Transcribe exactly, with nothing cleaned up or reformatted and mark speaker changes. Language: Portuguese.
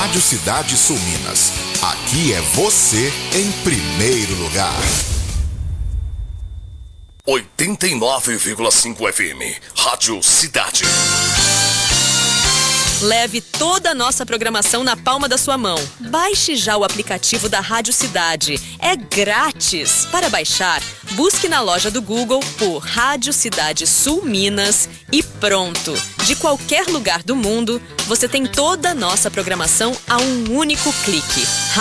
Speaker 1: Rádio Cidade Sul Minas. Aqui é você em primeiro lugar.
Speaker 2: oitenta e nove vírgula cinco F M, Rádio Cidade.
Speaker 3: Leve toda a nossa programação na palma da sua mão. Baixe já o aplicativo da Rádio Cidade. É grátis. Para baixar, busque na loja do Google por Rádio Cidade Sul Minas e pronto. De qualquer lugar do mundo, você tem toda a nossa programação a um único clique.